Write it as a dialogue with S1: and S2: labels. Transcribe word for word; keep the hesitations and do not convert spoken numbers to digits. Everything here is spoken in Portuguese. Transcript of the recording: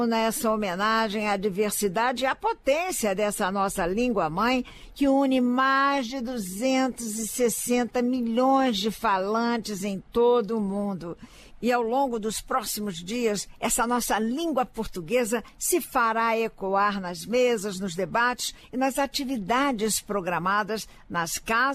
S1: Nessa homenagem à diversidade e à potência dessa nossa língua-mãe, que une mais de duzentos e sessenta milhões de falantes em todo o mundo. E ao longo dos próximos dias, essa nossa língua portuguesa se fará ecoar nas mesas, nos debates e nas atividades programadas nas casas